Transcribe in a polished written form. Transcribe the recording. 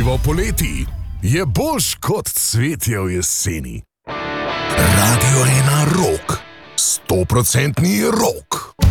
Gorivo poleti je boljš kot cvetje v jeseni. Radio 1 Rock. 100% rock.